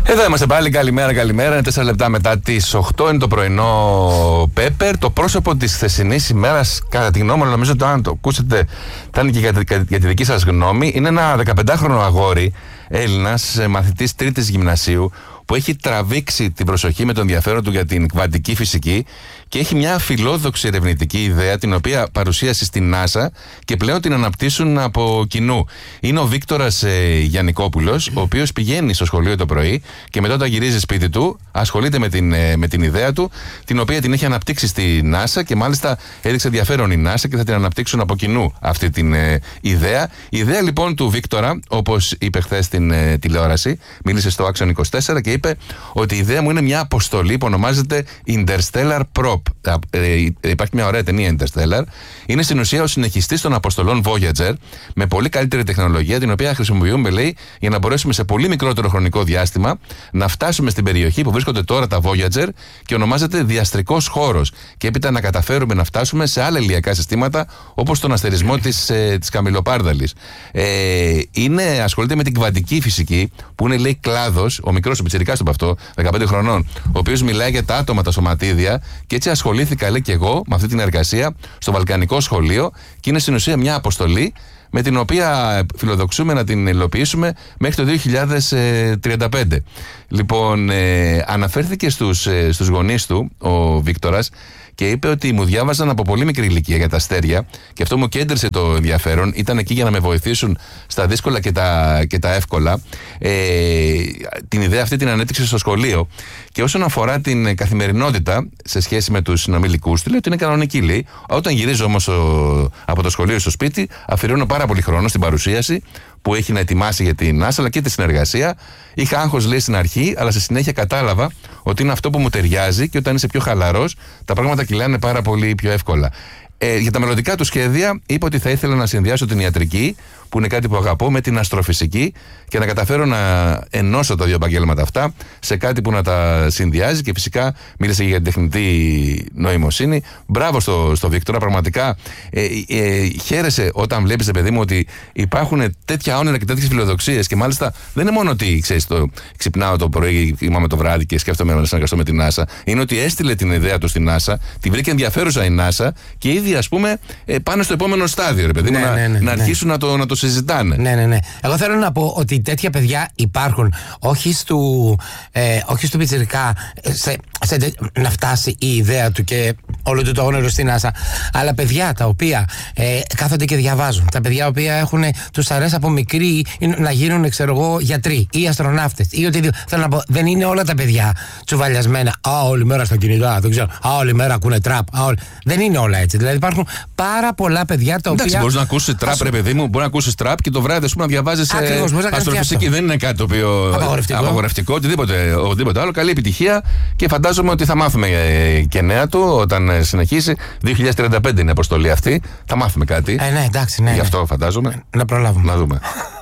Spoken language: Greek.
Εδώ είμαστε πάλι, καλημέρα. Είναι 4 λεπτά μετά τις 8, είναι το πρωινό Πέπερ. Το πρόσωπο της χθεσινής ημέρας, κατά τη γνώμη μου, νομίζω ότι αν το ακούσετε θα είναι και για τη δική σας γνώμη. Είναι ένα 15χρονο αγόρι, Έλληνας, μαθητής τρίτης γυμνασίου, που έχει τραβήξει την προσοχή με τον ενδιαφέρον του για την κβαντική φυσική και έχει μια φιλόδοξη ερευνητική ιδέα, την οποία παρουσίασε στην NASA και πλέον την αναπτύσσουν από κοινού. Είναι ο Βίκτορας Γιαννικόπουλος, ο οποίος πηγαίνει στο σχολείο το πρωί και μετά, όταν γυρίζει σπίτι του, ασχολείται με την ιδέα του, την οποία την έχει αναπτύξει στη NASA και μάλιστα έδειξε ενδιαφέρον η NASA και θα την αναπτύξουν από κοινού αυτή την ιδέα. Η ιδέα λοιπόν του Βίκτορα, όπως είπε χθες στην τηλεόραση, μίλησε στο Action 24 και είπε ότι η ιδέα μου είναι μια αποστολή που ονομάζεται Interstellar Probe. Υπάρχει μια ωραία ταινία Interstellar. Είναι στην ουσία ο συνεχιστής των αποστολών Voyager, με πολύ καλύτερη τεχνολογία, την οποία χρησιμοποιούμε, λέει, για να μπορέσουμε σε πολύ μικρότερο χρονικό διάστημα να φτάσουμε στην περιοχή που βρίσκονται τώρα τα Voyager και ονομάζεται διαστρικός χώρος. Και έπειτα να καταφέρουμε να φτάσουμε σε άλλα ηλιακά συστήματα, όπως τον αστερισμό της Καμιλοπάρδαλης. Ασχολείται με την κβαντική φυσική, που είναι, λέει, κλάδος, ο μικρός, ο πιτσιρικάς του από αυτό, 15 χρονών, ο οποίος μιλάει για τα άτομα, τα σωματίδια, και έτσι ασχολήθηκα, λέει, και εγώ με αυτή την εργασία στο Βαλκανικό Σχολείο, και είναι στην ουσία μια αποστολή με την οποία φιλοδοξούμε να την υλοποιήσουμε μέχρι το 2035. Λοιπόν, αναφέρθηκε στους γονείς του ο Βίκτορας και είπε ότι μου διάβαζαν από πολύ μικρή ηλικία για τα αστέρια και αυτό μου κέντρισε το ενδιαφέρον. Ήταν εκεί για να με βοηθήσουν στα δύσκολα και τα εύκολα. Την ιδέα αυτή την ανέπτυξε στο σχολείο. Και όσον αφορά την καθημερινότητα σε σχέση με τους συνομιλικούς του, λέει ότι είναι κανονική, λέει. Όταν γυρίζω όμως από το σχολείο στο σπίτι, αφιερώνω πάρα πολύ χρόνο στην παρουσίαση που έχει να ετοιμάσει για την NASA αλλά και τη συνεργασία. Είχα άγχος, λέει, στην αρχή, αλλά στη συνέχεια κατάλαβα ότι είναι αυτό που μου ταιριάζει και όταν είσαι πιο χαλαρός, τα πράγματα κυλάνε πάρα πολύ πιο εύκολα. Για τα μελλοντικά του σχέδια, είπε ότι θα ήθελα να συνδυάσω την ιατρική, που είναι κάτι που αγαπώ, με την αστροφυσική και να καταφέρω να ενώσω τα δύο επαγγέλματα αυτά σε κάτι που να τα συνδυάζει. Και φυσικά μίλησε για την τεχνητή νοημοσύνη. Μπράβο στο Βίκτορα, πραγματικά χαίρεσαι όταν βλέπεις, παιδί μου, ότι υπάρχουν τέτοια όνειρα και τέτοιες φιλοδοξίες. Και μάλιστα δεν είναι μόνο ότι, ξέρεις, ξυπνάω το πρωί, κοιμάμαι το βράδυ και σκέφτομαι να συνεργαστώ με την NASA. Είναι ότι έστειλε την ιδέα του στην NASA, τη βρήκε ενδιαφέρουσα η NASA και ήδη, ας πούμε, πάνε στο επόμενο στάδιο, ρε παιδί μου, να αρχίσουν να το συζητάνε. Ναι. Εγώ θέλω να πω ότι τέτοια παιδιά υπάρχουν, όχι στο πιτσιρικά να φτάσει η ιδέα του και όλο του το όνειρο στην NASA, αλλά παιδιά τα οποία κάθονται και διαβάζουν, τα παιδιά τα οποία τους αρέσει από μικροί να γίνουν, ξέρω εγώ, γιατροί ή αστροναύτες ή οτιδήποτε. Θέλω να πω, δεν είναι όλα τα παιδιά τσουβαλιασμένα. Όλη μέρα στα κινητά, δεν ξέρω. Όλη μέρα ακούνε τραπ. Δεν είναι όλα έτσι. Δηλαδή υπάρχουν πάρα πολλά παιδιά τα οποία. Εντάξει, μπορεί να ακούσει τραπ, ρε παιδί μου, μπορεί να ακούσει τραπ και το βράδυ, ας πούμε, να διαβάζει αστροφυσική. Δεν είναι κάτι το οποίο. Απαγορευτικό, οτιδήποτε άλλο. Καλή επιτυχία και φαντάζομαι ότι θα μάθουμε και νέα του όταν συνεχίσει. 2035 είναι η αποστολή αυτή. Θα μάθουμε κάτι. Ναι, εντάξει, ναι. Γι' αυτό φαντάζομαι. Να προλάβουμε. Να δούμε.